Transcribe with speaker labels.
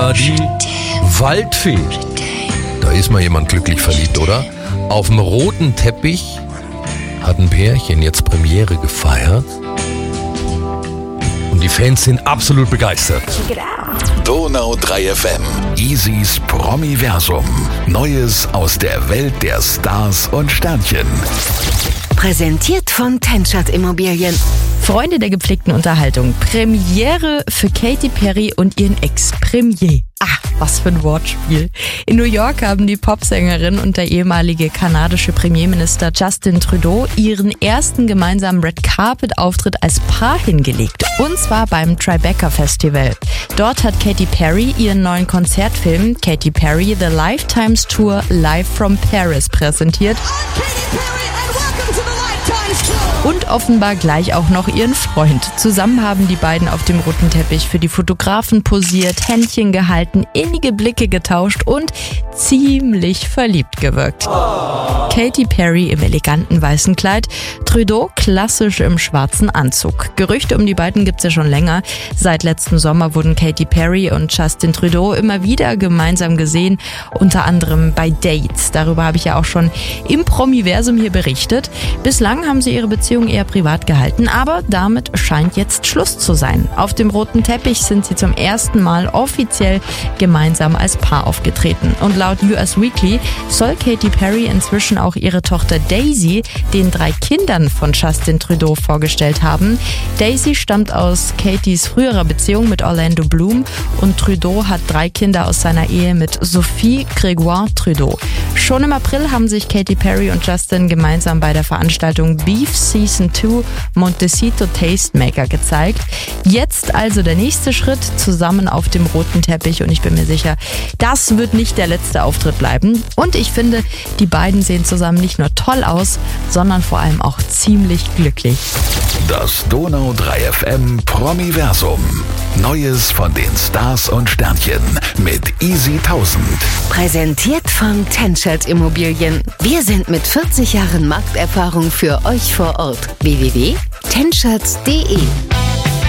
Speaker 1: war die Waldfee. Da ist mal jemand glücklich verliebt, oder? Auf dem roten Teppich hat ein Pärchen jetzt Premiere gefeiert. Und die Fans sind absolut begeistert.
Speaker 2: Donau 3 FM. Easys Promiversum. Neues aus der Welt der Stars und Sternchen.
Speaker 3: Präsentiert von Tenschert Immobilien.
Speaker 4: Freunde der gepflegten Unterhaltung. Premiere für Katy Perry und ihren Ex-Premier. Was für ein Wortspiel. In New York haben die Popsängerin und der ehemalige kanadische Premierminister Justin Trudeau ihren ersten gemeinsamen Red Carpet Auftritt als Paar hingelegt. Und zwar beim Tribeca Festival. Dort hat Katy Perry ihren neuen Konzertfilm Katy Perry The Lifetimes Tour Live from Paris präsentiert. Und offenbar gleich auch noch ihren Freund. Zusammen haben die beiden auf dem roten Teppich für die Fotografen posiert, Händchen gehalten, innige Blicke getauscht und ziemlich verliebt gewirkt. Katy Perry im eleganten weißen Kleid, Trudeau klassisch im schwarzen Anzug. Gerüchte um die beiden gibt's ja schon länger. Seit letzten Sommer wurden Katy Perry und Justin Trudeau immer wieder gemeinsam gesehen, unter anderem bei Dates. Darüber habe ich ja auch schon im Promiversum hier berichtet. Bislang haben sie ihre Beziehung eher privat gehalten, aber damit scheint jetzt Schluss zu sein. Auf dem roten Teppich sind sie zum ersten Mal offiziell gemeinsam als Paar aufgetreten. Und laut US Weekly soll Katy Perry inzwischen auch ihre Tochter Daisy den 3 Kindern von Justin Trudeau vorgestellt haben. Daisy stammt aus Katys früherer Beziehung mit Orlando Bloom und Trudeau hat 3 Kinder aus seiner Ehe mit Sophie Grégoire Trudeau. Schon im April haben sich Katy Perry und Justin gemeinsam bei der Veranstaltung Beef Season 2 Montecito Tastemaker gezeigt. Jetzt also der nächste Schritt, zusammen auf dem roten Teppich, und ich bin mir sicher, das wird nicht der letzte Auftritt bleiben. Und ich finde, die beiden sehen zusammen nicht nur toll aus, sondern vor allem auch ziemlich glücklich.
Speaker 2: Das Donau 3 FM Promiversum. Neues von den Stars und Sternchen mit Easy 1000.
Speaker 3: Präsentiert von Tenschert Immobilien. Wir sind mit 40 Jahren Markterfahrung für euch vor Ort. www.tenschert.de